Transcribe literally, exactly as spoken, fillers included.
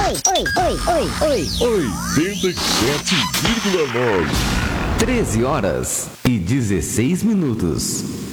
oitenta e sete vírgula nove. treze horas e dezesseis minutos.